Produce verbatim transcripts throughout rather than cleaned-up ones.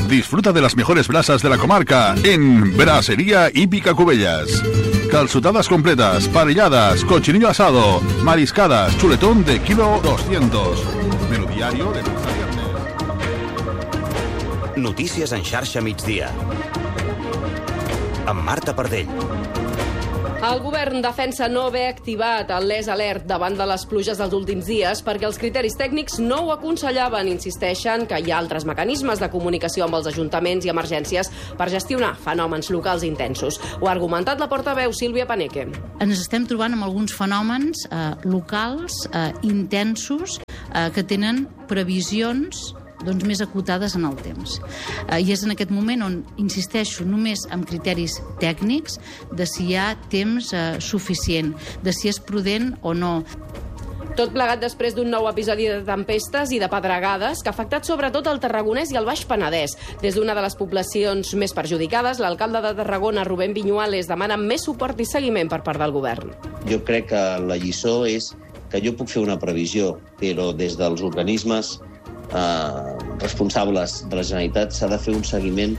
Disfruta de las mejores brasas de la comarca en Brasería Hípica Cubellas. Calzutadas completas, parrilladas, cochinillo asado, mariscadas, chuletón de kilo doscientos. Menú diario de lunes a viernes. Notícies en xarxa migdia. Amb Marta Pardell. El govern defensa no haver activat el Less Alert davant de les pluges dels últims dies perquè els criteris tècnics no ho aconsellaven. Insisteixen que hi ha altres mecanismes de comunicació amb els ajuntaments i emergències per gestionar fenòmens locals intensos. Ho ha argumentat la portaveu Sílvia Paneque. Ens estem trobant amb alguns fenòmens eh, locals eh, intensos eh, que tenen previsions doncs, més acotades en el temps. Eh, I és en aquest moment on insisteixo només en criteris tècnics de si hi ha temps eh, suficient, de si és prudent o no. Tot plegat després d'un nou episodi de tempestes i de pedregades que ha afectat sobretot el Tarragonès i el Baix Penedès. Des d'una de les poblacions més perjudicades, l'alcalde de Tarragona, Rubén Viñuales, demana més suport i seguiment per part del govern. Jo crec que la lliçó és que jo puc fer una previsió, però des dels organismes eh, responsables de la Generalitat s'ha de fer un seguiment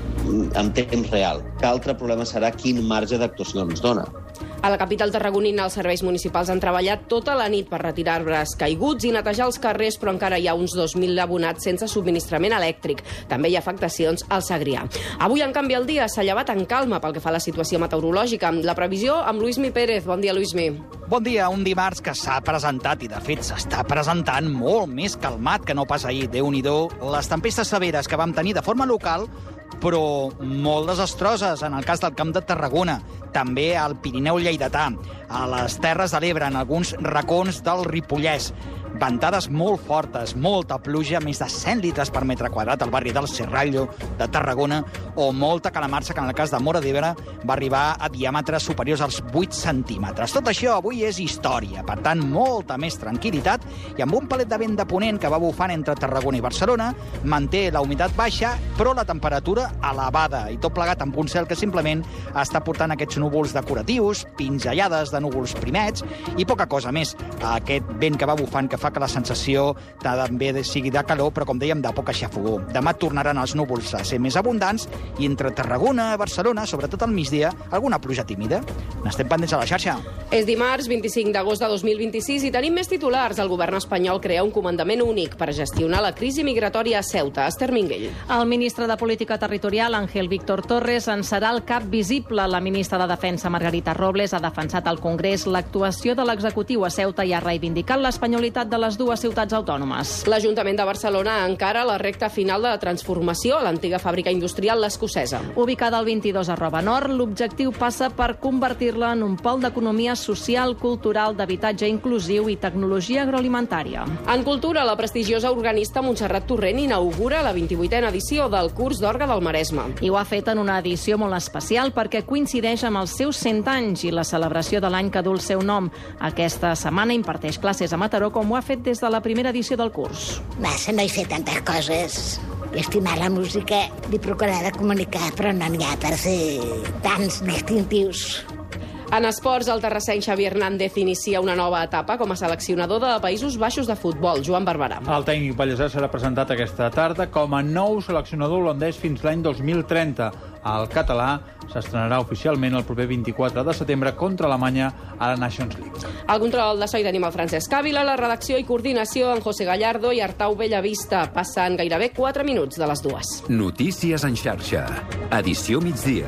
en temps real. Que altre problema serà quin marge d'actuació ens dona. A la capital tarragonina, els serveis municipals han treballat tota la nit per retirar arbres caiguts i netejar els carrers, però encara hi ha uns dos mil abonats sense subministrament elèctric. També hi ha afectacions al Segrià. Avui, en canvi, el dia s'ha llevat en calma pel que fa a la situació meteorològica. La previsió amb Luismi Pérez. Bon dia, Luismi. Bon dia, un dimarts que s'ha presentat i, de fet, s'està presentant molt més calmat que no pas ahir. Déu-n'hi-do, les tempestes severes que vam tenir de forma local, però molt desastroses en el cas del Camp de Tarragona, també al Pirineu lleidatà, a les Terres de l'Ebre, en alguns racons del Ripollès. Ventades molt fortes, molta pluja, més de cent litres per metre quadrat al barri del Serrallo de Tarragona, o molta calamarsa que en el cas de Móra d'Ebre va arribar a diàmetres superiors als vuit centímetres. Tot això avui és història, per tant, molta més tranquil·litat, i amb un palet de vent de ponent que va bufant entre Tarragona i Barcelona, manté la humitat baixa, però la temperatura elevada, i tot plegat amb un cel que simplement està portant aquests núvols decoratius, pinzellades de núvols primets, i poca cosa més. Aquest vent que va bufant que fa que la sensació també sigui de calor, però, com dèiem, de poca xafogor. Demà tornaran els núvols a ser més abundants i entre Tarragona i Barcelona, sobretot al migdia, alguna pluja tímida. N'estem pendents a la xarxa. És dimarts, vint-i-cinc d'agost de dos mil vint-i-sis, i tenim més titulars. El govern espanyol crea un comandament únic per gestionar la crisi migratòria a Ceuta. Esther Minguell. El ministre de Política Territorial, Ángel Víctor Torres, en serà el cap visible. La ministra de Defensa, Margarita Robles, ha defensat al Congrés l'actuació de l'executiu a Ceuta i ha reivindicat l'espanyolitat de les dues ciutats autònomes. L'Ajuntament de Barcelona encara la recta final de la transformació a l'antiga fàbrica industrial L'Escocesa. Ubicada al vint-i-dos a Roba Nord, l'objectiu passa per convertir-la en un pol d'economia social, cultural, d'habitatge inclusiu i tecnologia agroalimentària. En cultura, la prestigiosa organista Montserrat Torrent inaugura la vint-i-vuitena edició del curs d'orgue del Maresme. I ho ha fet en una edició molt especial perquè coincideix amb els seus cent anys i la celebració de l'any que du el seu nom. Aquesta setmana imparteix classes a Mataró, com ho ha fet des de la primera edició del curs. Massa, no he fet tantes coses. I estimar la música, li procurar de comunicar, però no n'hi ha per ser tants distintius. En esports, el terrassenc Xavi Hernández inicia una nova etapa com a seleccionador de Països Baixos de futbol. Joan Barberà. El tècnic ballesà serà presentat aquesta tarda com a nou seleccionador holandès fins l'any dos mil trenta. El català s'estrenarà oficialment el proper vint-i-quatre de setembre contra Alemanya a la Nations League. Al control de so hi tenim el Francesc Ávila, la redacció i coordinació en José Gallardo i Artau Bellavista. Passen gairebé quatre minuts de les dues. Notícies en xarxa. Edició migdia.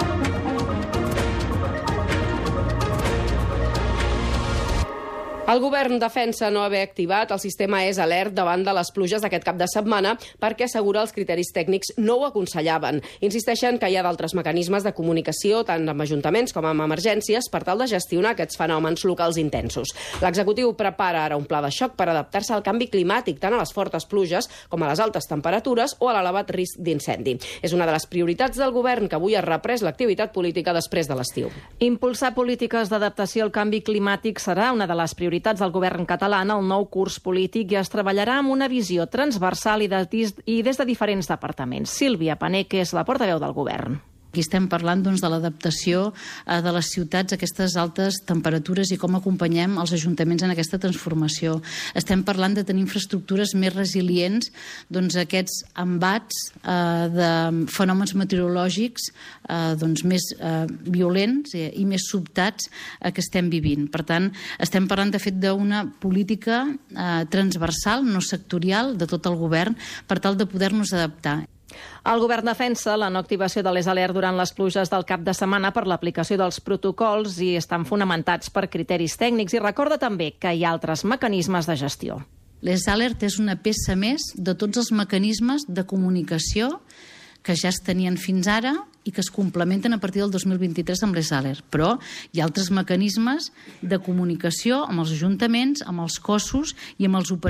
El govern defensa no haver activat el sistema És Alert davant de les pluges d'aquest cap de setmana perquè assegura els criteris tècnics no ho aconsellaven. Insisteixen que hi ha d'altres mecanismes de comunicació, tant amb ajuntaments com amb emergències, per tal de gestionar aquests fenòmens locals intensos. L'executiu prepara ara un pla de xoc per adaptar-se al canvi climàtic, tant a les fortes pluges com a les altes temperatures o a l'elevat risc d'incendi. És una de les prioritats del govern, que avui ha reprès l'activitat política després de l'estiu. Impulsar polítiques d'adaptació al canvi climàtic serà una de les prioritats del govern català en el nou curs polític i es treballarà amb una visió transversal i, de, i des de diferents departaments. Sílvia Paneque és la portaveu del govern. Aquí estem parlant doncs, de l'adaptació eh, de les ciutats a aquestes altes temperatures i com acompanyem els ajuntaments en aquesta transformació. Estem parlant de tenir infraestructures més resilients doncs, a aquests embats eh, de fenòmens meteorològics eh, doncs, més eh, violents i, i més sobtats eh, que estem vivint. Per tant, estem parlant de fet d'una política eh, transversal, no sectorial, de tot el govern, per tal de poder-nos adaptar. El govern defensa la no activació de les alert durant les pluges del cap de setmana per l'aplicació dels protocols i estan fonamentats per criteris tècnics i recorda també que hi ha altres mecanismes de gestió. Les alert és una peça més de tots els mecanismes de comunicació que ja es tenien fins ara i que es complementen a partir del dos mil vint-i-tres amb les alert. Però hi ha altres mecanismes de comunicació amb els ajuntaments, amb els cossos i amb els operadors